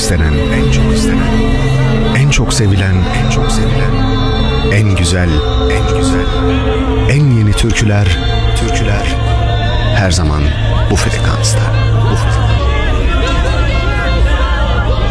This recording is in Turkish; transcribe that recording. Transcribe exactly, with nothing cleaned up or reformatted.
istenen, en çok istenen, en çok sevilen, en çok sevilen, en güzel, en güzel, en yeni türküler, türküler her zaman bu frekansta.